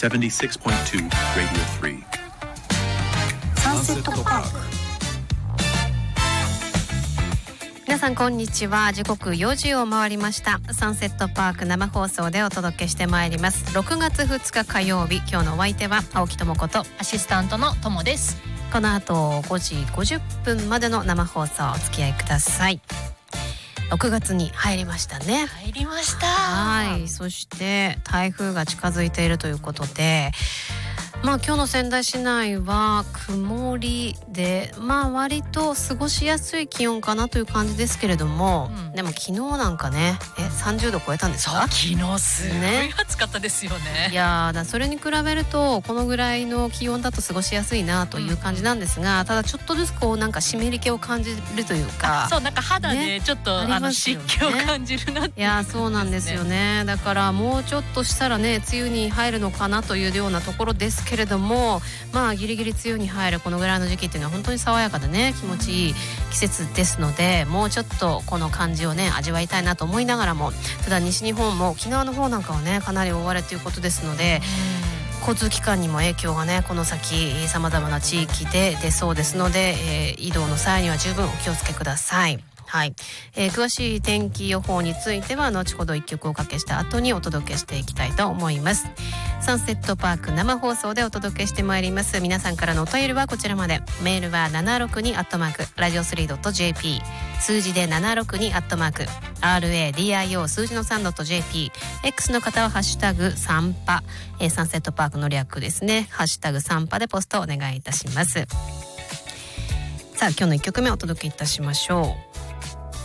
76.2 Radio 3 サンセットパーク。皆さんこんにちは。時刻4時を回りました。サンセットパーク生放送でお届けしてまいります。6月2日火曜日、今日のお相手は青木智子とアシスタントのともです。 この後5時50分までの生放送お付き合いください。6月に入りましたね。 入りました。 はい。そして台風が近づいているということで、今日の仙台市内は曇りで、割と過ごしやすい気温かなという感じですけれども、でも昨日なんかね、30度超えたんですか？ 昨日すごい暑かったですよね。 いやそれに比べるとこのぐらいの気温だと過ごしやすいなという感じなんですが、ただちょっとずつなんか湿り気を感じるというか、 そうなんか肌でちょっと、湿気を感じるなって、 いやそうなんですよね。だからもうちょっとしたらね、梅雨に入るのかなというようなところですけれども、ギリギリ梅雨に入るこのぐらいの時期っていうのは本当に爽やかでね、気持ちいい季節ですので、もうちょっとこの感じをね味わいたいなと思いながらも、ただ西日本も沖縄の方なんかはねかなり大荒れということですので、交通機関にも影響がねこの先さまざまな地域で出そうですので、移動の際には十分お気をつけください。はい。詳しい天気予報については後ほど1曲おかけした後にお届けしていきたいと思います。サンセットパーク生放送でお届けしてまいります。皆さんからのお便りはこちらまで。メールは762@radio3.jp、 数字で762@radio 数字の 3.jp、 X の方はハッシュタグサンパ、サンセットパークの略ですね。ハッシュタグサンパでポストお願いいたします。さあ今日の1曲目お届けいたしましょう。